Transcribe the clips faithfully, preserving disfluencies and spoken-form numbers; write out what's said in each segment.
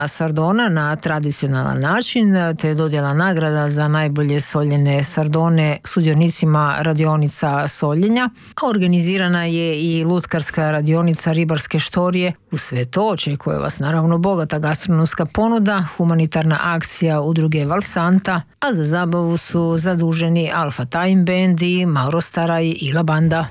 sardona na tradicionalan način, te dodjela nagrada za najbolje soljene sardone sudionicima radionica soljenja. Organizirana je i lutkarska radionica ribarske štorije. U sve to očekuje vas naravno bogata gastronomska ponuda, humanitarna akcija udruge Valsanta, a za zabavu su zaduženi Alfa Time Band i Mauro Staraj i La Banda.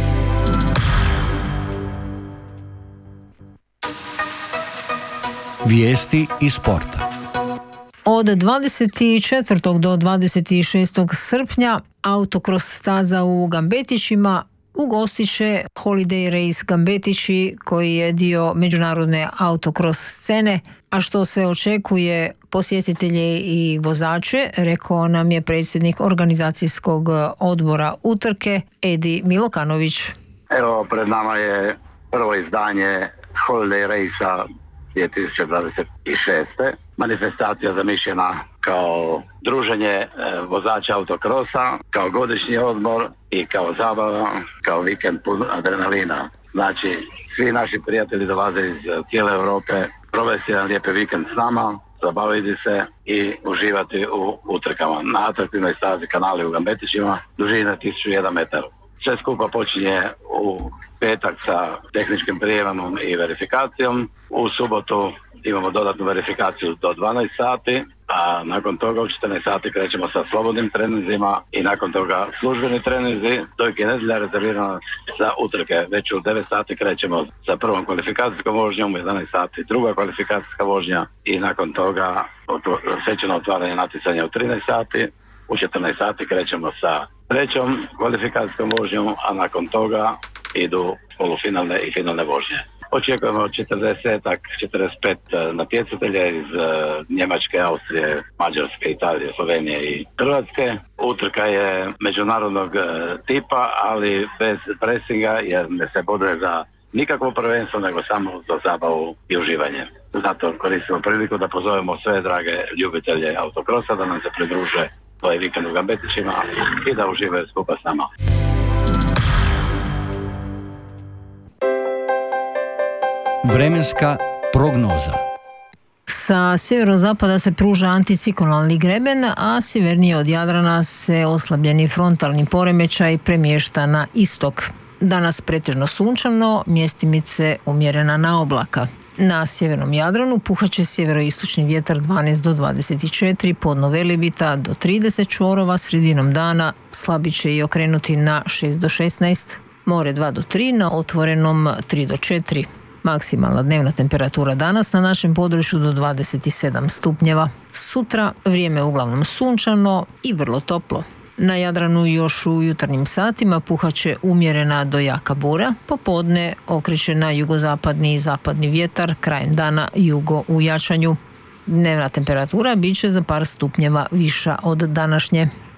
Vijesti iz sporta. Od dvadeset četvrtog do dvadeset šestog srpnja autokros staza u Gambetićima ugostit će Holiday Race Gambetići, koji je dio međunarodne autokros scene, a što sve očekuje posjetitelje i vozače, rekao nam je predsjednik organizacijskog odbora utrke Edi Milokanović. Evo, pred nama je prvo izdanje Holiday Race-a dvije tisuće dvadeset šeste. Manifestacija zamišljena kao druženje vozača autokrosa, kao godišnji odmor i kao zabava, kao vikend pun adrenalina. Znači, svi naši prijatelji dolaze iz cijele Europe provesti jedan lijepi vikend s nama, zabaviti se i uživati u utrkama na atraktivnoj stazi Kanali u Gambetićima, dužine tisuću jedan metar. Sve skupa počinje u petak sa tehničkim prijemom i verifikacijom. U subotu imamo dodatnu verifikaciju do dvanaest sati, a nakon toga u četrnaest sati krećemo sa slobodnim treninzima i nakon toga službeni treninzi, dok je nedjelja rezervirana za utrke. Već u devet sati krećemo sa prvom kvalifikacijskom vožnjom, u jedanaest sati druga kvalifikacijska vožnja i nakon toga svečano otvaranje natjecanja u trinaest sati. U četrnaest sati krećemo sa trećom kvalifikacijskom vožnjom, a nakon toga idu polufinalne i finalne vožnje. Očekujemo četrdeset četrdeset pet natjecatelja iz Njemačke, Austrije, Mađarske, Italije, Slovenije i Hrvatske. Utrka je međunarodnog tipa, ali bez presinga, jer ne se boduje za nikakvo prvenstvo, nego samo za zabavu i uživanje. Zato koristimo priliku da pozovemo sve drage ljubitelje autokrosa da nam se pridruže ovaj vikend u Gambetićima i da uživaju skupa s nama. Vremenska prognoza. Sa sjeverozapada se pruža anticiklonalni greben, a sjevernije od Jadrana se oslabljeni frontalni poremećaj premješta na istok. Danas pretežno sunčano, mjestimice umjerena na oblaka. Na sjevernom Jadranu puhaće sjeveroistočni vjetar dvanaest do dvadeset četiri, podno Velebita do trideset čvorova, sredinom dana slabit će i okrenuti na šest do šesnaest, more dva do tri, na otvorenom tri do četiri. Maksimalna dnevna temperatura danas na našem području do dvadeset sedam stupnjeva. Sutra vrijeme uglavnom sunčano i vrlo toplo. Na Jadranu još u jutarnjim satima puhaće umjerena do jaka bura, popodne okreće na jugozapadni i zapadni vjetar, krajem dana jugo u jačanju. Dnevna temperatura bit će za par stupnjeva viša od današnje.